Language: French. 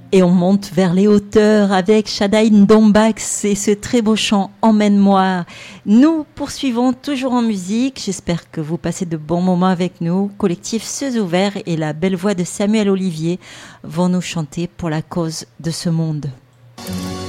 Et on monte vers les hauteurs avec Shadaï Ndombax et ce très beau chant Emmène-moi. Nous poursuivons toujours en musique. J'espère que vous passez de bons moments avec nous. Collectif Ceux Ouverts et la belle voix de Samuel Olivier vont nous chanter pour la cause de ce monde.